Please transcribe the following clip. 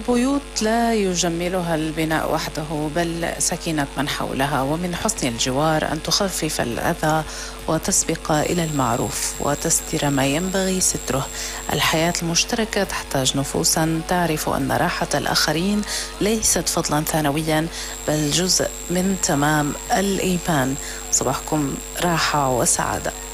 بيوت لا يجملها البناء وحده بل سكينة من حولها، ومن حسن الجوار أن تخفف الأذى وتسبق إلى المعروف وتستر ما ينبغي ستره. الحياة المشتركة تحتاج نفوسا تعرف أن راحة الآخرين ليست فضلا ثانويا بل جزء من تمام الإيمان. صباحكم راحة وسعادة.